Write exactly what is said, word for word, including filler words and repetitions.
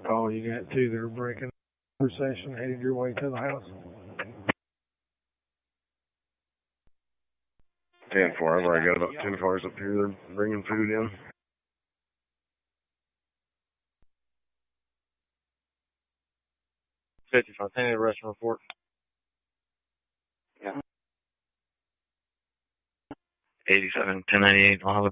Oh, you got two that are breaking conversation headed your way to the house. ten four, I've already got about ten cars up here. They're bringing food in. fifty-five, ten restaurant report. Yeah. eighty-seven, ten ninety-eight, I'll have a